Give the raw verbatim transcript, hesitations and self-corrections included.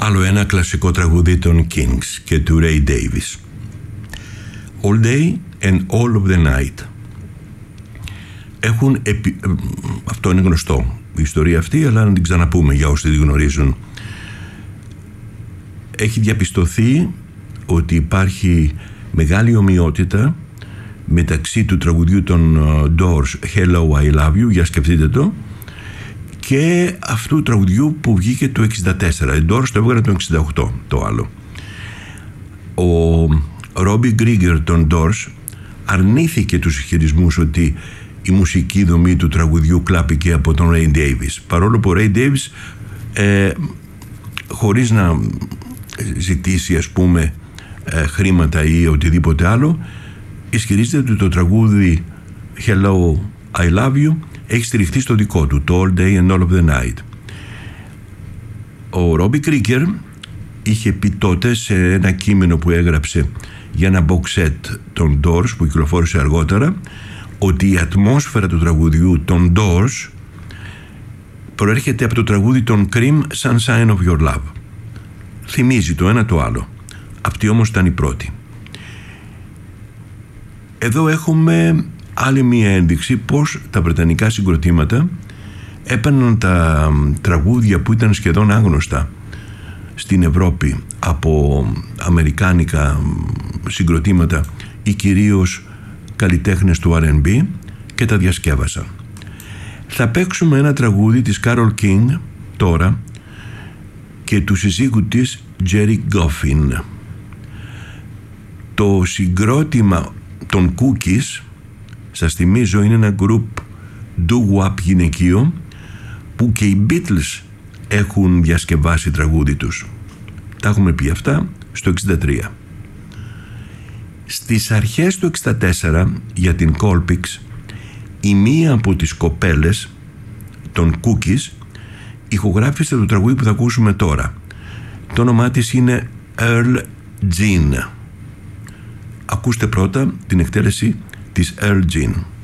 Άλλο ένα κλασικό τραγούδι των Kings και του Ray Davies. All Day and All of the Night. Έχουν επι... Αυτό είναι γνωστό, η ιστορία αυτή, αλλά να την ξαναπούμε για όσοι την γνωρίζουν. Έχει διαπιστωθεί ότι υπάρχει μεγάλη ομοιότητα μεταξύ του τραγουδιού των Doors Hello I Love You, για σκεφτείτε το, και αυτού του τραγουδιού που βγήκε το εξήντα τέσσερα. Οι Doors το έβγαλε το εξήντα οκτώ το άλλο. Ο Robbie Krieger των Doors αρνήθηκε τους ισχυρισμούς ότι η μουσική δομή του τραγουδιού κλάπηκε από τον Ray Davies, παρόλο που ο Ray Davies ε, χωρίς να ζητήσει, ας πούμε, ε, χρήματα ή οτιδήποτε άλλο, ισχυρίζεται ότι το τραγούδι Hello I Love You έχει στηριχθεί στο δικό του, το All Day and All of the Night. Ο Robbie Krieger είχε πει τότε σε ένα κείμενο που έγραψε για ένα box set των Doors που κυκλοφόρησε αργότερα, ότι η ατμόσφαιρα του τραγουδιού των Doors προέρχεται από το τραγούδι των Cream, Sunshine of Your Love. Θυμίζει το ένα το άλλο. Αυτή όμως ήταν η πρώτη. Εδώ έχουμε άλλη μία ένδειξη πως τα βρετανικά συγκροτήματα έπαιρναν τα τραγούδια που ήταν σχεδόν άγνωστα στην Ευρώπη από αμερικάνικα συγκροτήματα ή κυρίως καλλιτέχνες του αρ εντ μπι και τα διασκεύασαν. Θα παίξουμε ένα τραγούδι της Carole King τώρα και του συζύγου της Jerry Goffin. Το συγκρότημα των Cookies, σας θυμίζω, είναι ένα group doo-wop γυναικείο που και οι Beatles έχουν διασκευάσει τραγούδι τους. Τα έχουμε πει αυτά στο εξήντα τρία. Στις αρχές του εξήντα τέσσερα, για την Colpix, η μία από τις κοπέλες των Cookies ηχογράφησε το τραγούδι που θα ακούσουμε τώρα. Το όνομά της είναι Earl Jean. Ακούστε πρώτα την εκτέλεση της Earl Jean.